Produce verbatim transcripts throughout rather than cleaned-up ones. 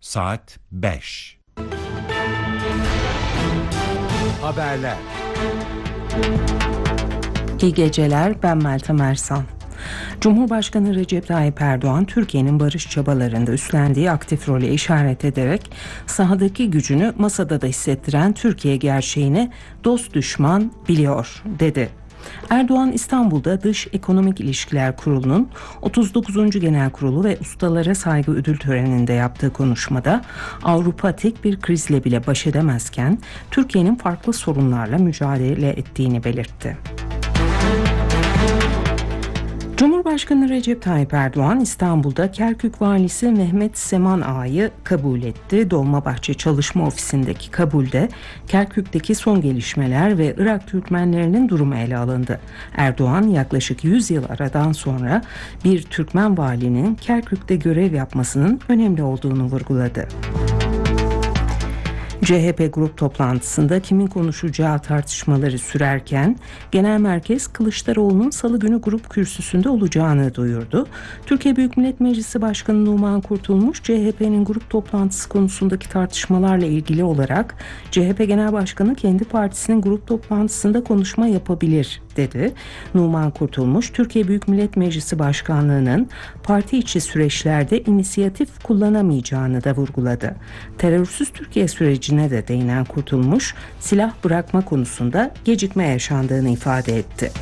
Saat beş. Haberler. İyi geceler, ben Meltem Ersan. Cumhurbaşkanı Recep Tayyip Erdoğan, Türkiye'nin barış çabalarında üstlendiği aktif role işaret ederek sahadaki gücünü masada da hissettiren Türkiye gerçeğini dost düşman biliyor dedi. Erdoğan, İstanbul'da Dış Ekonomik İlişkiler Kurulu'nun otuz dokuzuncu Genel Kurulu ve Ustalara Saygı Ödül Töreni'nde yaptığı konuşmada Avrupa tek bir krizle bile baş edemezken Türkiye'nin farklı sorunlarla mücadele ettiğini belirtti. Cumhurbaşkanı Recep Tayyip Erdoğan, İstanbul'da Kerkük Valisi Mehmet Seman Ağa'yı kabul etti. Dolmabahçe Çalışma Ofisi'ndeki kabulde Kerkük'teki son gelişmeler ve Irak Türkmenlerinin durumu ele alındı. Erdoğan, yaklaşık yüz yıl aradan sonra bir Türkmen valinin Kerkük'te görev yapmasının önemli olduğunu vurguladı. C H P grup toplantısında kimin konuşacağı tartışmaları sürerken Genel Merkez Kılıçdaroğlu'nun salı günü grup kürsüsünde olacağını duyurdu. Türkiye Büyük Millet Meclisi Başkanı Numan Kurtulmuş, C H P'nin grup toplantısı konusundaki tartışmalarla ilgili olarak C H P Genel Başkanı kendi partisinin grup toplantısında konuşma yapabilir dedi. Numan Kurtulmuş, Türkiye Büyük Millet Meclisi Başkanlığı'nın parti içi süreçlerde inisiyatif kullanamayacağını da vurguladı. Terörsüz Türkiye sürecine de değinen Kurtulmuş, silah bırakma konusunda gecikme yaşandığını ifade etti.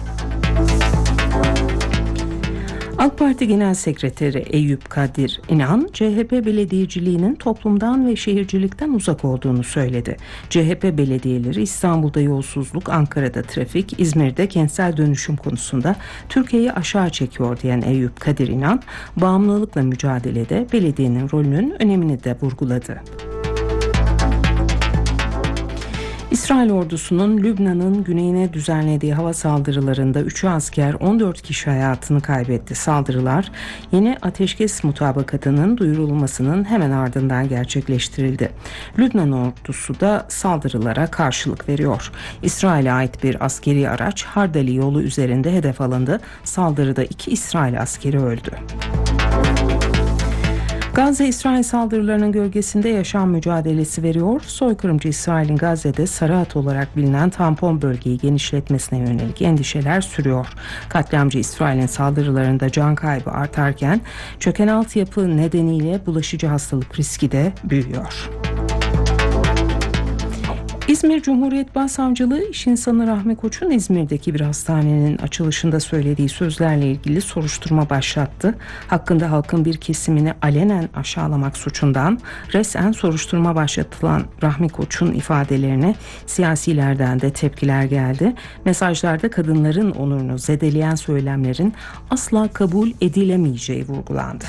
AK Parti Genel Sekreteri Eyüp Kadir İnan, C H P belediyeciliğinin toplumdan ve şehircilikten uzak olduğunu söyledi. C H P belediyeleri İstanbul'da yolsuzluk, Ankara'da trafik, İzmir'de kentsel dönüşüm konusunda Türkiye'yi aşağı çekiyor diyen Eyüp Kadir İnan, bağımlılıkla mücadelede belediyenin rolünün önemini de vurguladı. İsrail ordusunun Lübnan'ın güneyine düzenlediği hava saldırılarında üç asker, on dört kişi hayatını kaybetti. Saldırılar yeni ateşkes mutabakatının duyurulmasının hemen ardından gerçekleştirildi. Lübnan ordusu da saldırılara karşılık veriyor. İsrail'e ait bir askeri araç Hardali yolu üzerinde hedef alındı. Saldırıda iki İsrail askeri öldü. Gazze, İsrail saldırılarının gölgesinde yaşam mücadelesi veriyor. Soykırımcı İsrail'in Gazze'de Sarı Hat olarak bilinen tampon bölgeyi genişletmesine yönelik endişeler sürüyor. Katliamcı İsrail'in saldırılarında can kaybı artarken çöken altyapı nedeniyle bulaşıcı hastalık riski de büyüyor. İzmir Cumhuriyet Başsavcılığı iş insanı Rahmi Koç'un İzmir'deki bir hastanenin açılışında söylediği sözlerle ilgili soruşturma başlattı. Hakkında halkın bir kesimini alenen aşağılamak suçundan resen soruşturma başlatılan Rahmi Koç'un ifadelerine siyasilerden de tepkiler geldi. Mesajlarda kadınların onurunu zedeleyen söylemlerin asla kabul edilemeyeceği vurgulandı.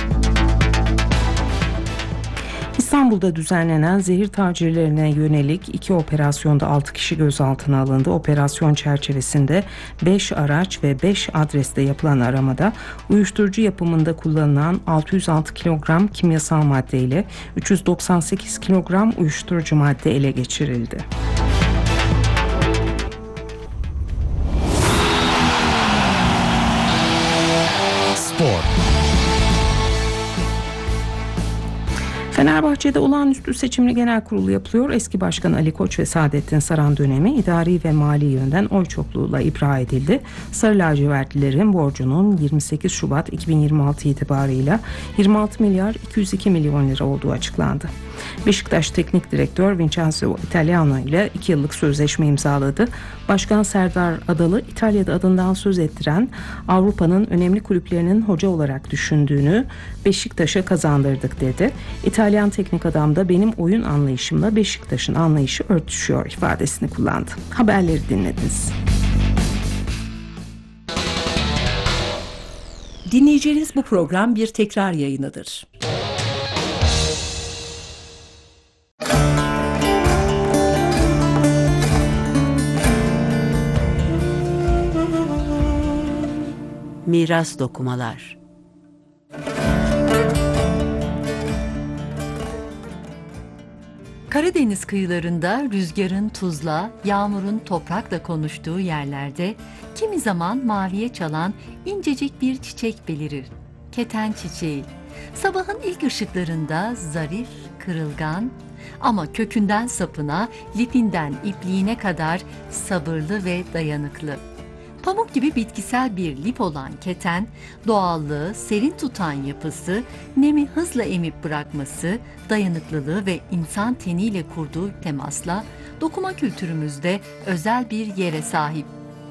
İstanbul'da düzenlenen zehir tacirlerine yönelik iki operasyonda altı kişi gözaltına alındı. Operasyon çerçevesinde beş araç ve beş adreste yapılan aramada uyuşturucu yapımında kullanılan altı yüz altı kilogram kimyasal madde ile üç yüz doksan sekiz kilogram uyuşturucu madde ele geçirildi. Spor. Fenerbahçe'de olağanüstü seçimli genel kurulu yapılıyor. Eski başkan Ali Koç ve Saadettin Saran dönemi idari ve mali yönden oy çokluğuyla ibra edildi. Sarı lacivertlilerin borcunun yirmi sekiz Şubat iki bin yirmi altı itibarıyla yirmi altı milyar iki yüz iki milyon lira olduğu açıklandı. Beşiktaş Teknik Direktör Vincenzo Italiano ile iki yıllık sözleşme imzaladı. Başkan Serdar Adalı, İtalya'da adından söz ettiren Avrupa'nın önemli kulüplerinin hoca olarak düşündüğünü Beşiktaş'a kazandırdık dedi. İtalyan teknik adam da benim oyun anlayışımla Beşiktaş'ın anlayışı örtüşüyor ifadesini kullandı. Haberleri dinlediniz. Dinleyeceğiniz bu program bir tekrar yayınıdır. Miras Dokumalar. Karadeniz kıyılarında rüzgarın tuzla, yağmurun toprakla konuştuğu yerlerde kimi zaman maviye çalan incecik bir çiçek belirir. Keten çiçeği. Sabahın ilk ışıklarında zarif, kırılgan ama kökünden sapına, lifinden ipliğine kadar sabırlı ve dayanıklı. Pamuk gibi bitkisel bir lif olan keten, doğallığı, serin tutan yapısı, nemi hızla emip bırakması, dayanıklılığı ve insan teniyle kurduğu temasla dokuma kültürümüzde özel bir yere sahip.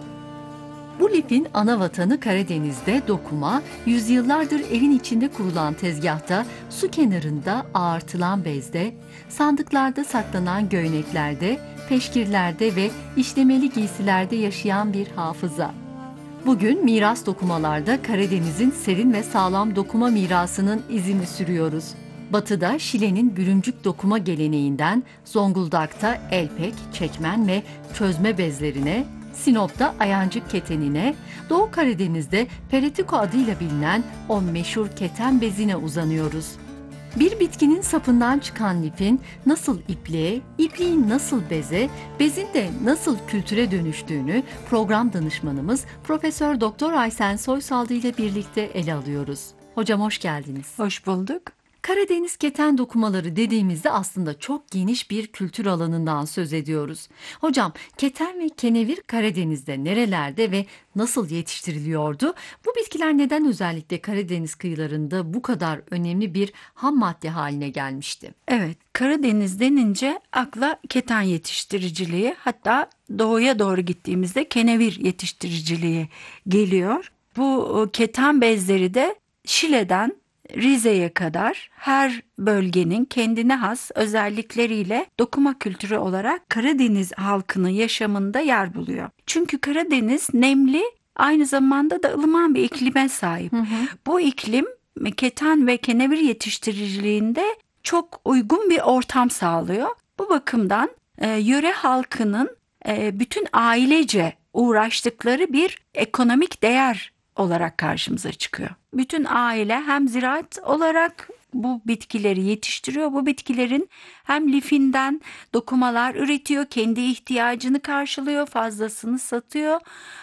Bu lifin ana vatanı Karadeniz'de dokuma, yüzyıllardır evin içinde kurulan tezgahta, su kenarında ağartılan bezde, sandıklarda saklanan göyneklerde, peşkirlerde ve işlemeli giysilerde yaşayan bir hafıza. Bugün miras dokumalarda Karadeniz'in serin ve sağlam dokuma mirasının izini sürüyoruz. Batıda Şile'nin bürümcük dokuma geleneğinden Zonguldak'ta elpek, çekmen ve çözme bezlerine, Sinop'ta ayancık ketenine, Doğu Karadeniz'de peretiko adıyla bilinen o meşhur keten bezine uzanıyoruz. Bir bitkinin sapından çıkan lifin nasıl ipliğe, ipliğin nasıl beze, bezin de nasıl kültüre dönüştüğünü program danışmanımız Profesör Doktor Aysen Soysaldı ile birlikte ele alıyoruz. Hocam hoş geldiniz. Hoş bulduk. Karadeniz keten dokumaları dediğimizde aslında çok geniş bir kültür alanından söz ediyoruz. Hocam, keten ve kenevir Karadeniz'de nerelerde ve nasıl yetiştiriliyordu? Bu bitkiler neden özellikle Karadeniz kıyılarında bu kadar önemli bir ham madde haline gelmişti? Evet, Karadeniz denince akla keten yetiştiriciliği, hatta doğuya doğru gittiğimizde kenevir yetiştiriciliği geliyor. Bu keten bezleri de Şile'den Rize'ye kadar her bölgenin kendine has özellikleriyle dokuma kültürü olarak Karadeniz halkının yaşamında yer buluyor. Çünkü Karadeniz nemli, aynı zamanda da ılıman bir iklime sahip. Hı hı. Bu iklim keten ve kenevir yetiştiriciliğinde çok uygun bir ortam sağlıyor. Bu bakımdan e, yöre halkının e, bütün ailece uğraştıkları bir ekonomik değer olarak karşımıza çıkıyor. Bütün aile hem ziraat olarak bu bitkileri yetiştiriyor. Bu bitkilerin hem lifinden dokumalar üretiyor, kendi ihtiyacını karşılıyor, fazlasını satıyor.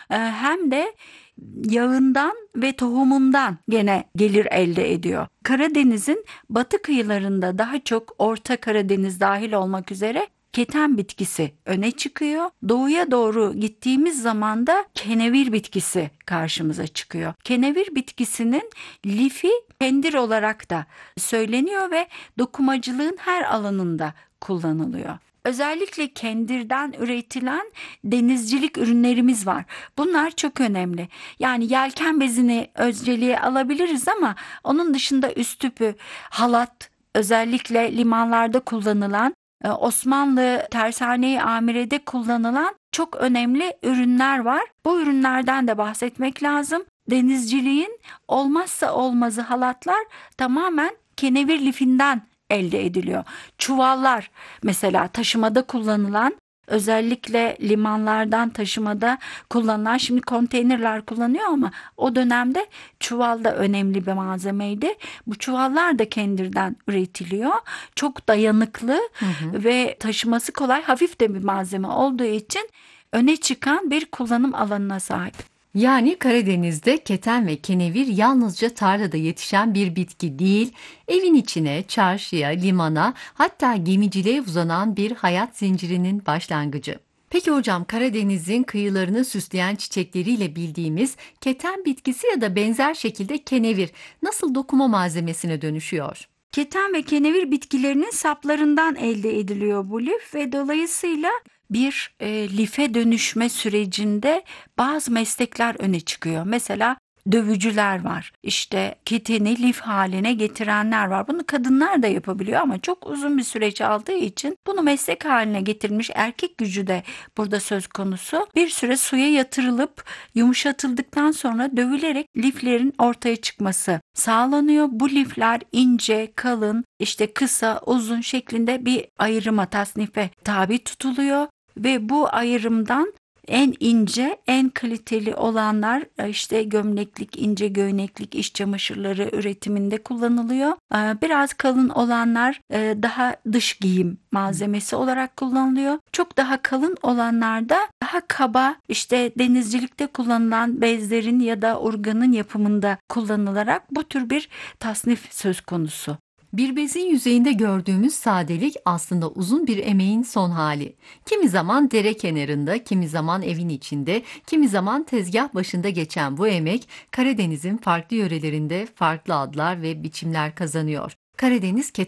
Hem de yağından ve tohumundan gene gelir elde ediyor. Karadeniz'in batı kıyılarında, daha çok Orta Karadeniz dahil olmak üzere, keten bitkisi öne çıkıyor. Doğuya doğru gittiğimiz zaman da kenevir bitkisi karşımıza çıkıyor. Kenevir bitkisinin lifi pendir olarak da söyleniyor ve dokumacılığın her alanında kullanılıyor. Özellikle kendirden üretilen denizcilik ürünlerimiz var. Bunlar çok önemli. Yani yelken bezini önceliğe alabiliriz ama onun dışında üstüpü, halat, özellikle limanlarda kullanılan, Osmanlı Tersane-i Amire'de kullanılan çok önemli ürünler var. Bu ürünlerden de bahsetmek lazım. Denizciliğin olmazsa olmazı halatlar tamamen kenevir lifinden elde ediliyor. Çuvallar mesela taşımada kullanılan, özellikle limanlardan taşımada kullanılan, şimdi konteynerler kullanıyor ama o dönemde çuval da önemli bir malzemeydi. Bu çuvallar da kendirden üretiliyor. Çok dayanıklı hı hı. ve taşıması kolay, hafif de bir malzeme olduğu için öne çıkan bir kullanım alanına sahip. Yani Karadeniz'de keten ve kenevir yalnızca tarlada yetişen bir bitki değil, evin içine, çarşıya, limana, hatta gemiciliğe uzanan bir hayat zincirinin başlangıcı. Peki hocam, Karadeniz'in kıyılarını süsleyen çiçekleriyle bildiğimiz keten bitkisi ya da benzer şekilde kenevir nasıl dokuma malzemesine dönüşüyor? Keten ve kenevir bitkilerinin saplarından elde ediliyor bu lif ve dolayısıyla bir e, life dönüşme sürecinde bazı meslekler öne çıkıyor. Mesela dövücüler var. İşte keteni lif haline getirenler var. Bunu kadınlar da yapabiliyor ama çok uzun bir süreç aldığı için bunu meslek haline getirmiş erkek gücü de burada söz konusu. Bir süre suya yatırılıp yumuşatıldıktan sonra dövülerek liflerin ortaya çıkması sağlanıyor. Bu lifler ince, kalın, işte kısa, uzun şeklinde bir ayrıma, tasnife tabi tutuluyor ve bu ayrımdan En ince, en kaliteli olanlar işte gömleklik, ince göyneklik, iş çamaşırları üretiminde kullanılıyor. Biraz kalın olanlar daha dış giyim malzemesi olarak kullanılıyor. Çok daha kalın olanlar da daha kaba, işte denizcilikte kullanılan bezlerin ya da urganın yapımında kullanılarak bu tür bir tasnif söz konusu. Bir bezin yüzeyinde gördüğümüz sadelik aslında uzun bir emeğin son hali. Kimi zaman dere kenarında, kimi zaman evin içinde, kimi zaman tezgah başında geçen bu emek Karadeniz'in farklı yörelerinde farklı adlar ve biçimler kazanıyor. Karadeniz keten